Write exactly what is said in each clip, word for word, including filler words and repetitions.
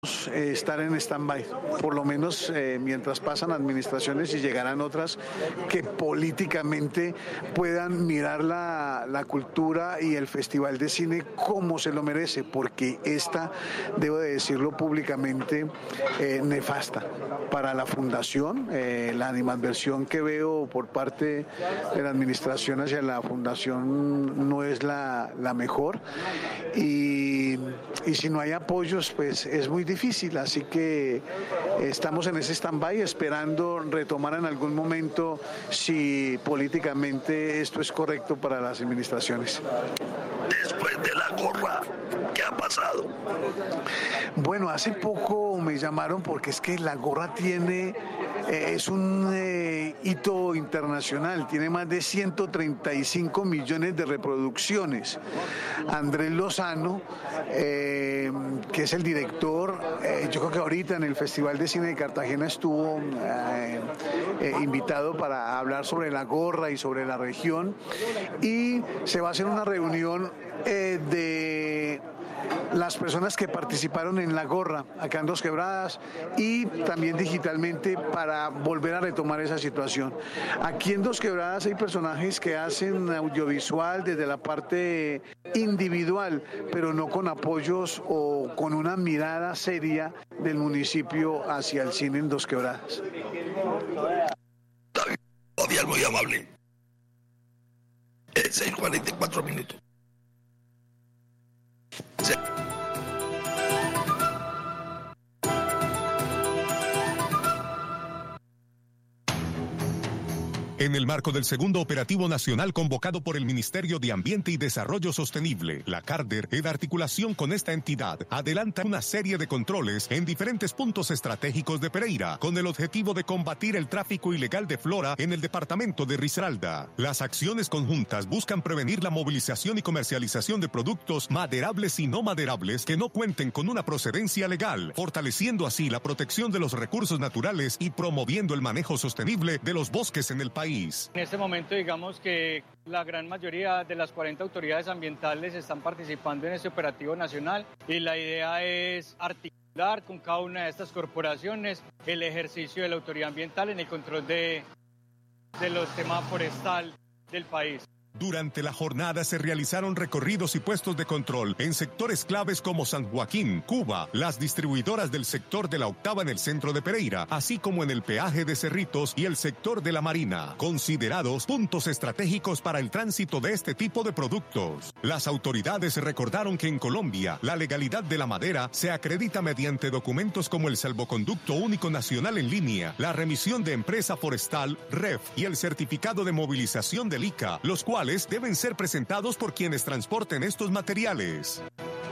Eh, estar en stand-by, por lo menos eh, mientras pasan administraciones y llegarán otras que políticamente puedan mirar la, la cultura y el Festival de Cine como se lo merece, porque esta, debo de decirlo públicamente, eh, nefasta para la fundación. Eh, la animadversión que veo por parte de la administración hacia la fundación no es la, la mejor, y, y si no hay apoyos pues es muy difícil, así que estamos en ese stand-by esperando retomar en algún momento si políticamente esto es correcto para las administraciones. Después de la gorra, ¿qué ha pasado? Bueno, hace poco me llamaron porque es que la gorra tiene, eh, es un eh, hito internacional, tiene más de ciento treinta y cinco millones de reproducciones. Andrés Lozano, eh, que es el director, eh, yo creo que ahorita en el Festival de Cine de Cartagena estuvo eh, eh, invitado para hablar sobre la gorra y sobre la región, y se va a hacer una reunión eh, de las personas que participaron en la gorra acá en Dos Quebradas y también digitalmente para volver a retomar esa situación. Aquí en Dos Quebradas hay personajes que hacen audiovisual desde la parte individual, pero no con apoyos o con una mirada seria del municipio hacia el cine en Dos Quebradas. Todavía muy amable. seis cuarenta y cuatro minutos. Sí. En el marco del segundo operativo nacional convocado por el Ministerio de Ambiente y Desarrollo Sostenible, la CARDER, en articulación con esta entidad, adelanta una serie de controles en diferentes puntos estratégicos de Pereira, con el objetivo de combatir el tráfico ilegal de flora en el departamento de Risaralda. Las acciones conjuntas buscan prevenir la movilización y comercialización de productos maderables y no maderables que no cuenten con una procedencia legal, fortaleciendo así la protección de los recursos naturales y promoviendo el manejo sostenible de los bosques en el país. En este momento, digamos que la gran mayoría de las cuarenta autoridades ambientales están participando en este operativo nacional y la idea es articular con cada una de estas corporaciones el ejercicio de la autoridad ambiental en el control de, de los temas forestal del país. Durante la jornada se realizaron recorridos y puestos de control en sectores claves como San Joaquín, Cuba, las distribuidoras del sector de la Octava en el centro de Pereira, así como en el peaje de Cerritos y el sector de la Marina, considerados puntos estratégicos para el tránsito de este tipo de productos. Las autoridades recordaron que en Colombia la legalidad de la madera se acredita mediante documentos como el Salvoconducto Único Nacional en Línea, la remisión de empresa forestal, R E F, y el certificado de movilización del I C A, los cuales deben ser presentados por quienes transporten estos materiales.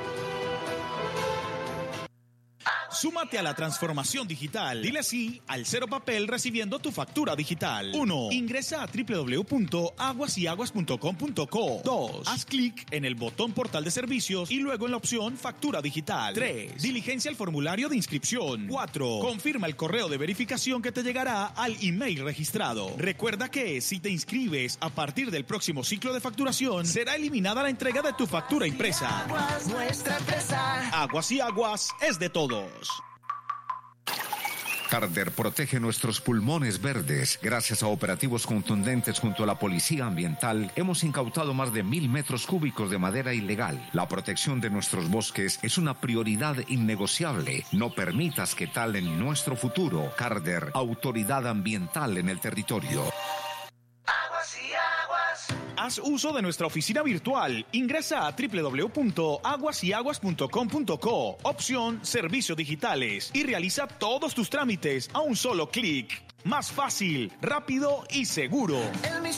Súmate a la transformación digital. Dile sí al cero papel recibiendo tu factura digital. uno. Ingresa a doble u doble u doble u punto aguas y aguas punto com punto co. dos. Haz clic en el botón portal de servicios y luego en la opción factura digital. tres. Diligencia el formulario de inscripción. cuatro. Confirma el correo de verificación que te llegará al email registrado. Recuerda que si te inscribes a partir del próximo ciclo de facturación, será eliminada la entrega de tu factura impresa. Aguas, nuestra empresa. Aguas y Aguas es de todos. CARDER protege nuestros pulmones verdes. Gracias a operativos contundentes junto a la Policía Ambiental, hemos incautado más de mil metros cúbicos de madera ilegal. La protección de nuestros bosques es una prioridad innegociable. No permitas que talen nuestro futuro. CARDER, Autoridad Ambiental en el territorio. Aguas y Aguas. Haz uso de nuestra oficina virtual. Ingresa a doble u doble u doble u punto aguas y aguas punto com punto co, opción Servicios Digitales, y realiza todos tus trámites a un solo clic. Más fácil, rápido y seguro. El